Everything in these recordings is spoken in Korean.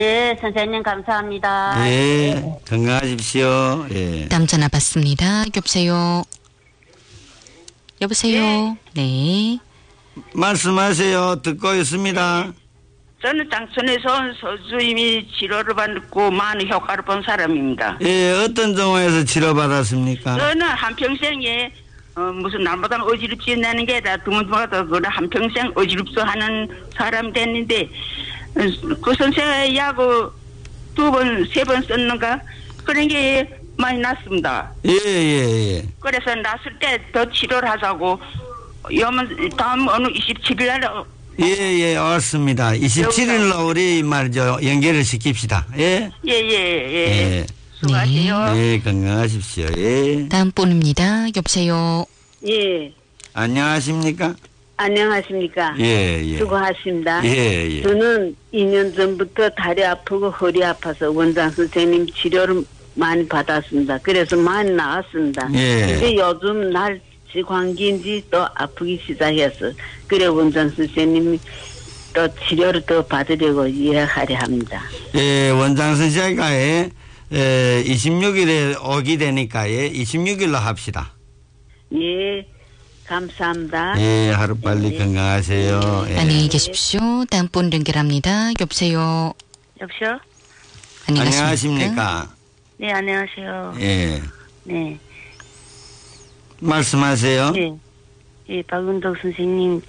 네, 선생님 감사합니다. 예, 건강하십시오. 예. 다음 전화 받습니다. 여보세요. 여보세요. 네. 말씀하세요. 듣고 있습니다. 저는 장천에서 온 소주임이 치료를 받고 많은 효과를 본 사람입니다. 예, 어떤 정화에서 치료받았습니까? 저는 한평생에 무슨 날마다 어지럽지 않는 게 아니라 드문드문하다 그래 한평생 어지럽소 하는 사람이 됐는데 그 선생의 약을 2번, 3번 썼는가 그런 게 많이 났습니다. 예. 그래서 났을 때 더 치료를 하자고 다음 어느 27일 날 예, 알았습니다. 27일로 우리 말이죠. 연결을 시킵시다. 예? 예. 수고하세요. 예, 건강하십시오. 예. 다음 번입니다. 여보세요. 예, 안녕하십니까? 안녕하십니까. 예. 수고하십니다. 예. 저는 2년 전부터 다리 아프고 허리 아파서 원장 선생님 치료를 많이 받았습니다. 그래서 많이 나았습니다. 예. 근데 요즘 날씨 관계인지 또 아프기 시작해서 그래 원장 선생님이 또 치료를 더 받으려고 이야기하려 합니다. 예, 원장 선생님과에 26일에 오게 되니까 26일로 합시다. 예, 감사합니다. 예, 하루빨리 건강하세요. 예. 안녕히 계십시오. 다음 분 연결합니다. 여보세요. 여보세요? 안녕하십니까? 네, 안녕하세요. 예. 네. 말씀하세요. 예, 박은덕 선생님,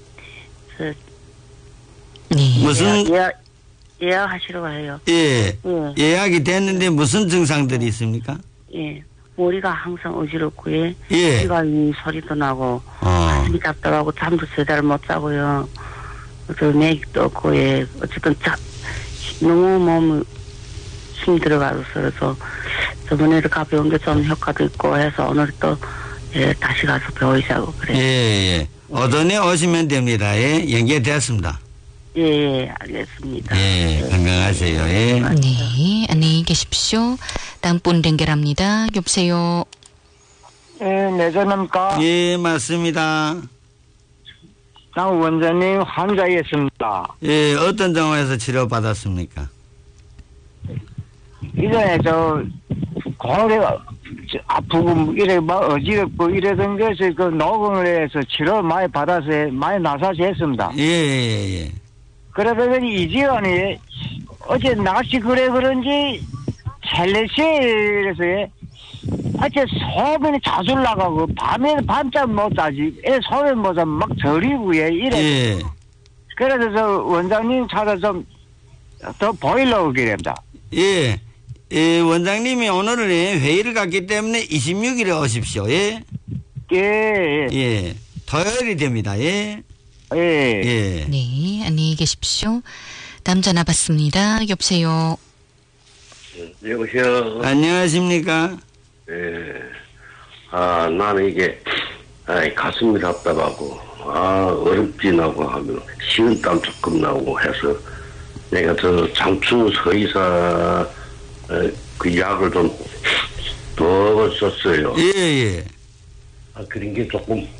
네. 무슨 예약하시러 가요. 예. 예. 예약이 됐는데 무슨 증상들이 있습니까? 예. 머리가 항상 어지럽고요. 예. 귀가 소리도 나고, 가슴이 답답하고, 잠도 제대로 못 자고요. 맥도 없고, 예. 어쨌든 너무 몸이 힘들어가서, 그래서 저번에도 가벼운 게 좀 효과도 있고 해서 오늘 또, 예, 다시 가서 배우자고 그래요. 예. 오전에 오시면 됩니다. 예. 연결됐습니다. 예, 알겠습니다. 예, 건강하세요. 예. 네. 안녕히 계십시오. 다음 분 연결합니다. 여보세요. 예, 내전입니까? 예, 맞습니다. 장 원장님 환자였습니다. 예, 어떤 정화에서 치료받았습니까? 이전에 고래가 아프고 이래 막 어지럽고 이러던 것을 그 녹음을 해서 치료 많이 받아서 많이 나서서 했습니다. 예. 그러더니 이지간에 어제 날씨 그런지 셀레시에서 어째 소변이 자주 나가고 밤에는 밤잠 못 자지 소변 못 자면 막 저리고 이래. 예. 그래서 저 원장님 찾아 좀 더 보이려고 그럽니다. 예. 예, 원장님이 오늘은 회의를 갖기 때문에 26일에 오십시오. 예. 예. 토요일이 됩니다. 예. 예. 네. 안녕히 계십시오. 다음 전화 받습니다. 여보세요. 여보세요. 안녕하십니까? 예. 나는 이게, 가슴이 답답하고, 어렵지나고 하면, 식은땀 조금 나오고 해서, 내가 장춘 서의사, 그 약을 더 썼어요. 예. 그런 게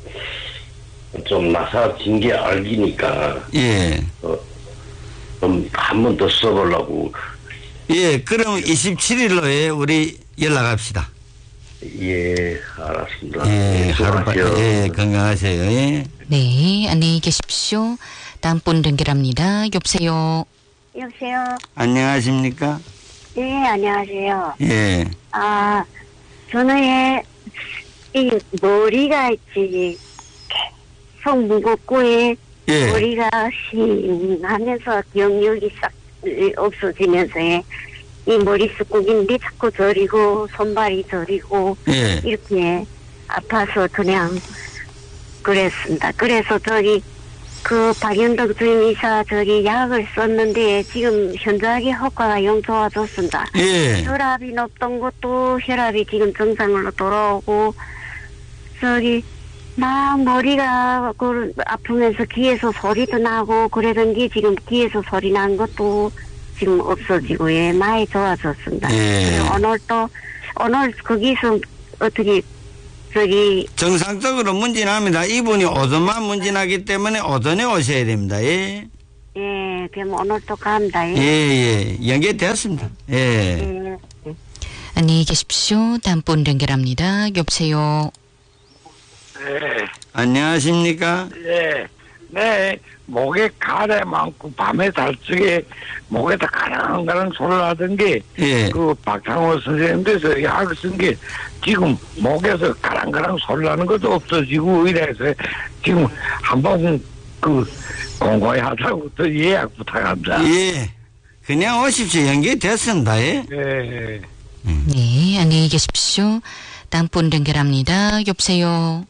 좀 나사진 게 알기니까, 예. 좀 한 번 더 써보려고. 예, 그럼 27일로에 우리 연락합시다. 예, 알았습니다. 예, 하루빨리, 수고하세요. 건강하세요. 예. 네. 안녕히 계십시오. 다음 분 연결합니다. 여보세요. 여보세요. 안녕하십니까? 네, 안녕하세요. 예. 저는 이 머리가 계속 무겁고 예. 머리가 싱하면서 기억력이 싹 없어지면서 이 머리 숱국인데 자꾸 저리고 손발이 저리고 예. 이렇게 아파서 그냥 그랬습니다. 그래서 그 박연덕 주임이사 약을 썼는데 지금 현저하게 효과가 영 좋아졌습니다. 예. 혈압이 높던 것도 혈압이 지금 정상으로 돌아오고 막 머리가 아프면서 귀에서 소리도 나고 그러던 게 지금 귀에서 소리 난 것도 지금 없어지고 많이 좋아졌습니다. 예. 오늘 거기서 어떻게 정상적으로 문진합니다. 이분이 오전만 문진하기 때문에 오전에 오셔야 됩니다. 예. 예, 그럼 오늘 또 갑니다. 예, 예. 연결되었습니다. 예. 예. 안녕히 계십시오. 다음 분 연결합니다. 여보세요. 네, 안녕하십니까? 예, 네, 목에 가래 많고 밤에 달쪽에 목에다 가랑가랑 소리 나던 게, 예. 그 박창호 선생님께서 약을 쓴 게 지금 목에서 가랑가랑 소리 나는 것도 없어지고 이래서 지금 한번 그 공부해 하자고 또 예약 부탁합니다. 예. 그냥 오십시오. 연결됐습니다. 예. 예. 네, 안녕히 계십시오. 다음 분 연결합니다. 여보세요.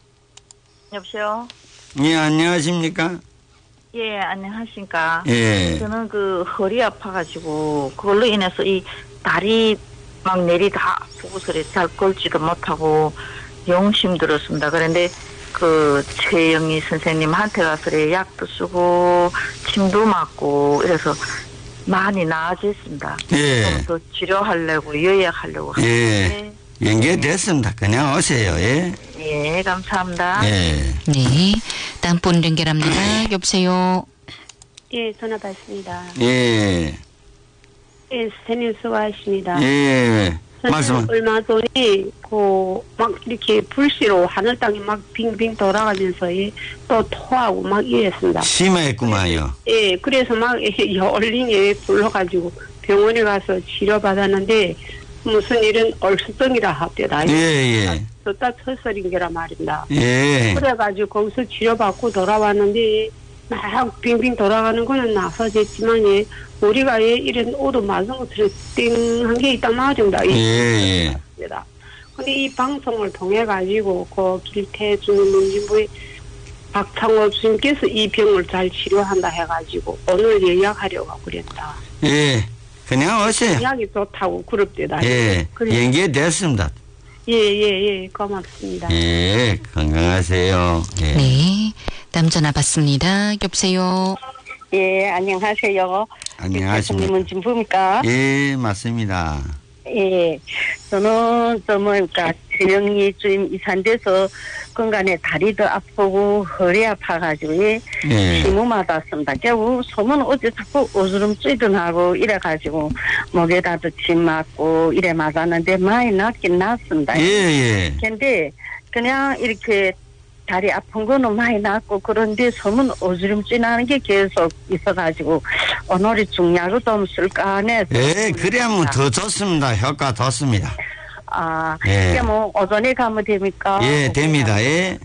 여보세요? 예, 안녕하십니까? 예, 안녕하십니까? 예. 저는 그 허리 아파가지고 그걸로 인해서 이 다리 막 내리다 아프고서리 잘 걸지도 못하고 영 힘들었습니다. 그런데 그 최영희 선생님한테 가서 약도 쓰고 침도 맞고 이래서 많이 나아졌습니다. 예. 좀 더 치료하려고 예약하려고 예. 연결됐습니다. 그냥 오세요. 예. 예, 감사합니다. 예. 네, 다음 분 연결합니다. 여보세요. 예, 전화 받습니다. 예. 예, 선생님 수고하십니다. 예. 말씀. 저는 얼마 전에 막 이렇게 불씨로 하늘 땅이 막 빙빙 돌아가면서 또 토하고 막 이랬습니다. 심했구만요. 예, 그래서 막 열링에 불러가지고 병원에 가서 치료받았는데 무슨 일은 얼수병이라 합니다. 예, 예. 졌다 터설인 게라 말입니다. 예. 그래가지고 거기서 치료받고 돌아왔는데 막 빙빙 돌아가는 거는 나서졌지만 우리가 이런 오도 맞은 것처럼 띵한 게 있단 말입니다. 예. 근데 이 방송을 통해 가지고 그 길태준 문진부의 박창호 주님께서 이 병을 잘 치료한다 해가지고 오늘 예약하려고 그랬다. 예. 그냥 오세요. 약이 좋다고 그럽대다. 예. 연결됐습니다. 예. 고맙습니다. 예. 건강하세요. 예. 네, 다음 전화 받습니다. 여보세요. 예, 안녕하세요. 안녕하십니까. 문진부입니까? 예, 맞습니다. 예, 저는 최영희 주임 이산돼서 건간에 다리도 아프고 허리 아파가지고 힘을 맞았습니다. 겨우 소문 어제 자꾸 오주름증도 하고 이래가지고 목에다도 침 맞고 이래 맞았는데 많이 낫긴 낫습니다. 예. 근데 그냥 이렇게 다리 아픈 거는 많이 낫고 그런데 소문 오주름증 나는 게 계속 있어가지고 오늘이 중약을 좀 쓸까 해서. 예, 그래야 더 좋습니다. 효과 좋습니다. 아, 예. 이게 오전에 가면 됩니까? 예, 됩니다. 예.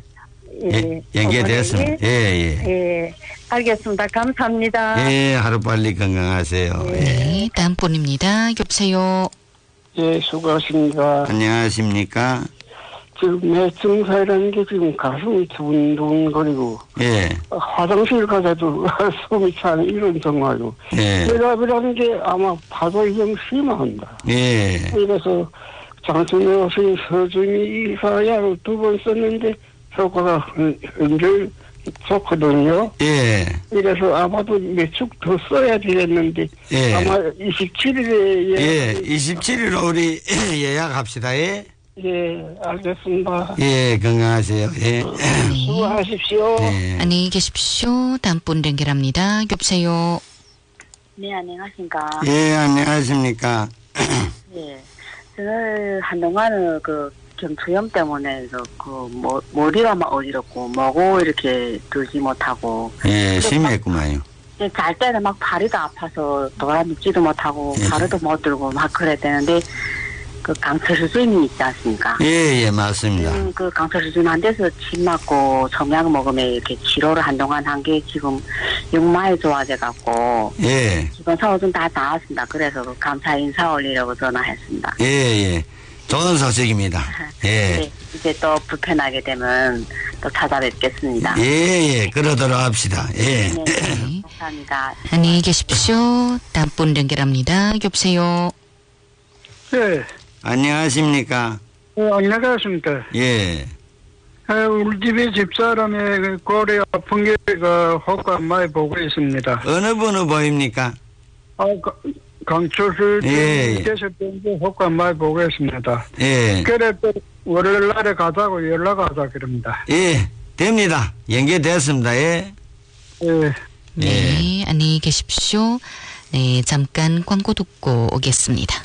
연결됐습니다. 예. 알겠습니다. 감사합니다. 예, 하루빨리 건강하세요. 네, 다음 분입니다. 여보세요. 예, 수고하십니다. 안녕하십니까? 지금 내 증상이라는 게 지금 가슴이 두근두근거리고, 예. 화장실 가서도 숨이 차는 이런 정말로. 예. 혈압이라는 게 아마 파도이 좀 심합니다. 예. 그래서 장순에 오신 서준이 이사약을 2번 썼는데 효과가 은근 좋거든요. 예. 이래서 아마도 몇 축 더 써야 되겠는데, 예. 아마 27일에 예, 27일로 우리 예약합시다. 예. 예, 알겠습니다. 예, 건강하세요. 예. 수고하십시오. 예. 안녕히 계십시오. 다음 분 연결합니다. 여보세요. 네, 안녕하십니까. 예, 안녕하십니까. 예. 저는 한동안은 경추염 때문에 머리가 막 어지럽고 목을 이렇게 들지 못하고. 예, 심했구만요. 잘 때는 막 다리도 아파서 돌아눕지도 못하고 발을도 못 들고 막 그래야 되는데 강철수 주임이 있지 않습니까? 예, 맞습니다. 강철수 주임한테서 침 맞고 청약 먹으면 이렇게 치료를 한동안 한 게 지금 육마에 좋아져갖고. 예. 기본 사고 좀 다 나았습니다. 그래서 감사 인사 올리려고 전화했습니다. 예. 좋은 소식입니다. 예. 네, 이제 또 불편하게 되면 또 찾아뵙겠습니다. 예. 그러도록 합시다. 예. 네, 감사합니다. 안녕히 계십시오. 다음 분 연결합니다. 여보세요. 예. 안녕하십니까. 안녕하십니까. 예. 우리 집에 집사람의 고래 아픈 게 효과 많이 보고 있습니다. 어느 분을 보입니까? 강철수 예. 계셨던데 효과 많이 보고 있습니다. 예. 그래 또 월요일 날에 가자고 연락하자 그럽니다. 예. 됩니다. 연결됐습니다. 예. 예. 네, 안녕히 계십시오. 네, 잠깐 광고 듣고 오겠습니다.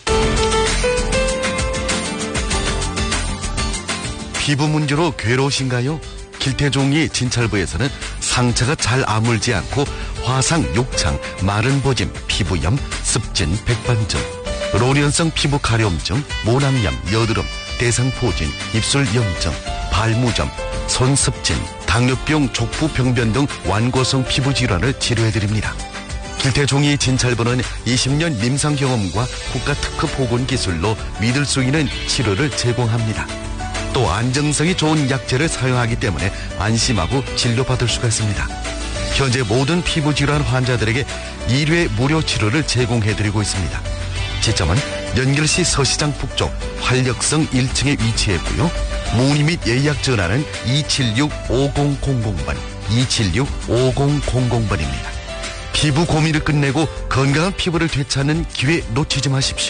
피부 문제로 괴로우신가요? 길태종이 진찰부에서는 상처가 잘 아물지 않고 화상, 욕창, 마른 보짐, 피부염, 습진, 백반증, 로련성 피부 가려움증, 모낭염, 여드름, 대상포진, 입술 염증, 발무점, 손습진, 당뇨병, 족부병변 등 완고성 피부 질환을 치료해드립니다. 길태종이 진찰부는 20년 임상 경험과 국가 특허 보건 기술로 믿을 수 있는 치료를 제공합니다. 또 안정성이 좋은 약재를 사용하기 때문에 안심하고 진료받을 수가 있습니다. 현재 모든 피부질환 환자들에게 1회 무료 치료를 제공해드리고 있습니다. 지점은 연결시 서시장 북쪽 활력성 1층에 위치했고요. 문의 및 예약 전화는 276-5000번, 276-5000번입니다. 피부 고민을 끝내고 건강한 피부를 되찾는 기회 놓치지 마십시오.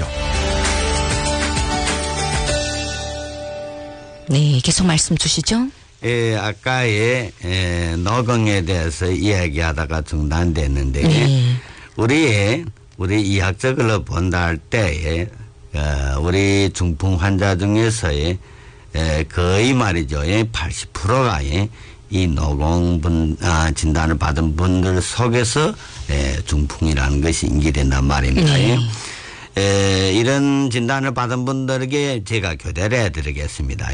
네, 계속 말씀 주시죠. 아까의 노경에 대해서 이야기하다가 중단됐는데 우리 이학적으로 본다 할 때에 우리 중풍 환자 중에서의 거의 말이죠. 80%가 이 노공 진단을 받은 분들 속에서 중풍이라는 것이 인지된단 말입니다. 이런 진단을 받은 분들에게 제가 교대를 해드리겠습니다.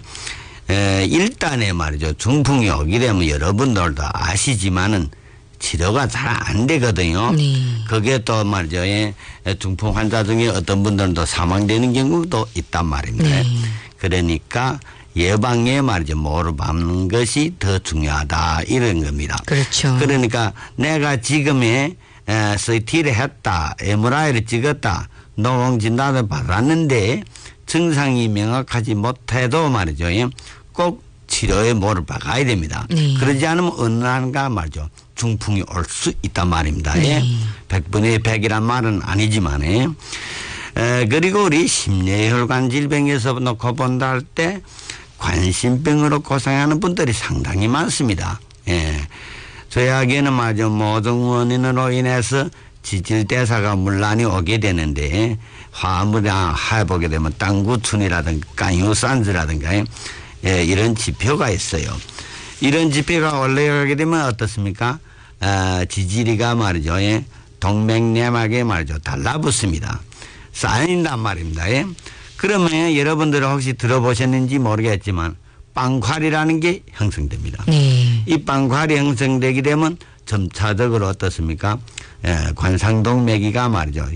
일단에 말이죠. 중풍이 오게 되면 여러분들도 아시지만은 치료가 잘 안 되거든요. 그게 또 말이죠. 중풍 환자 중에 어떤 분들은 또 사망되는 경우도 있단 말입니다. 그러니까 예방에 말이죠. 모를 밟는 것이 더 중요하다 이런 겁니다. 그렇죠. 그러니까 내가 지금에 CT를 했다, MRI를 찍었다, 노공 진단을 받았는데 증상이 명확하지 못해도 말이죠. 꼭 치료에 모를 박아야 됩니다. 그러지 않으면 어느 날인가 말이죠. 중풍이 올 수 있단 말입니다. 100분의 100이란 말은 아니지만 그리고 우리 심뇌혈관 질병에서 놓고 본다 할 때 관심병으로 고생하는 분들이 상당히 많습니다. 저희에게는 말이죠. 모든 원인으로 인해서 지질대사가 문란이 오게 되는데 화물이 해보게 되면 땅구춘이라든가 깡유산즈라든가 이런 지표가 있어요. 이런 지표가 올라가게 되면 어떻습니까? 지지리가 말이죠. 동맥내막에 말이죠. 달라붙습니다. 쌓인단 말입니다. 그러면 여러분들은 혹시 들어보셨는지 모르겠지만 빵활이라는 게 형성됩니다. 이 빵활이 형성되게 되면 점차적으로 어떻습니까? 관상동맥이가 말이죠.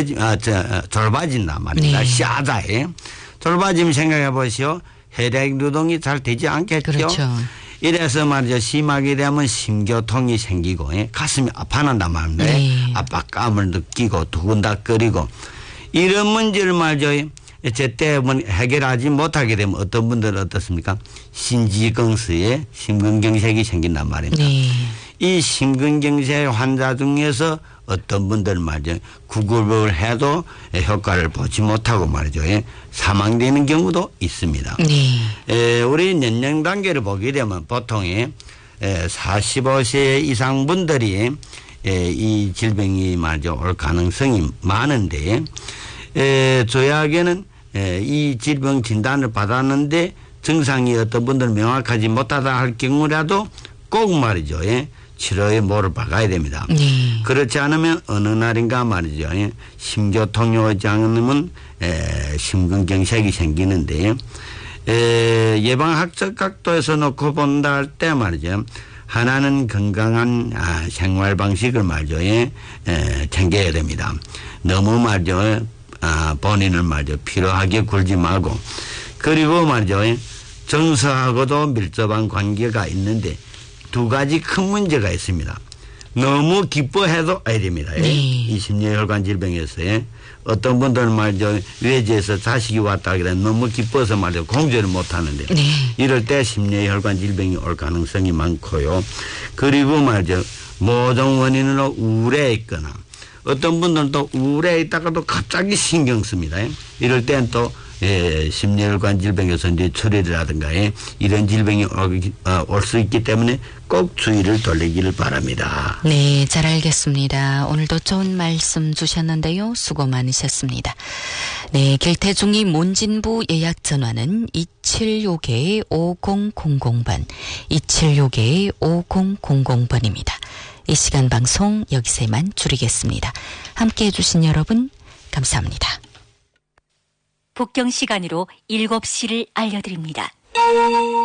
좁아진단 말입니다. 시아다에. 좁아지면 생각해 보시오. 혈액 누동이 잘 되지 않겠죠. 그렇죠. 이래서 말이죠. 심하게 되면 심교통이 생기고 가슴이 아파난단 말입니다. 압박감을 느끼고 두근닥거리고 이런 문제를 말이죠. 제때 해결하지 못하게 되면 어떤 분들은 어떻습니까? 신지경스에 심근경색이 생긴단 말입니다. 이 심근경색 환자 중에서 어떤 분들은 말이죠. 구급을 해도 효과를 보지 못하고 말이죠. 사망되는 경우도 있습니다. 우리 연령 단계를 보게 되면 보통 45세 이상 분들이 이 질병이 말이죠. 올 가능성이 많은데 저희에게는 이 질병 진단을 받았는데 증상이 어떤 분들은 명확하지 못하다 할 경우라도 꼭 말이죠. 치료에 모를 박아야 됩니다. 그렇지 않으면 어느 날인가 말이죠. 심교통이 오지 않으면 심근경색이 생기는데 예방학적 각도에서 놓고 본다 할 때 말이죠. 하나는 건강한 생활 방식을 말이죠. 챙겨야 됩니다. 너무 말이죠. 본인을 말이죠. 피로하게 굴지 말고 그리고 말이죠. 정서하고도 밀접한 관계가 있는데 두 가지 큰 문제가 있습니다. 너무 기뻐해도 아야 됩니다. 이 심뇌혈관 질병에서 어떤 분들은 말이죠. 외지에서 자식이 왔다 그래 너무 기뻐서 말이죠. 공조를 못 하는데 이럴 때 심뇌혈관 질병이 올 가능성이 많고요. 그리고 말이죠. 모종 원인으로 우울해 있거나 어떤 분들은 또 우울해 있다가도 갑자기 신경 씁니다. 이럴 땐 또 심혈관 질병의 선제출혈이라든가 이런 질병이 올 수 있기 때문에 꼭 주의를 돌리기를 바랍니다. 네, 잘 알겠습니다. 오늘도 좋은 말씀 주셨는데요. 수고 많으셨습니다. 네, 길태중이 문진부 예약 전화는 2765-5000번, 2765-5000번입니다. 이 시간 방송 여기서만 줄이겠습니다. 함께해 주신 여러분 감사합니다. 북경 시간으로 7시를 알려드립니다.